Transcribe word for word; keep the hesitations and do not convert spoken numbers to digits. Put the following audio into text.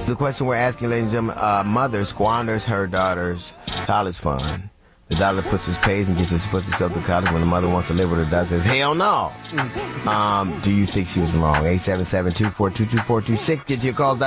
The question we're asking, ladies and gentlemen, uh, mother squanders her daughter's college fund. The daughter puts his pays and gets his puts herself to college. When the mother wants to live with her, daughter says, hell no. Um, do you think she was wrong? eight seven seven, two four two, two four two six. Get your calls.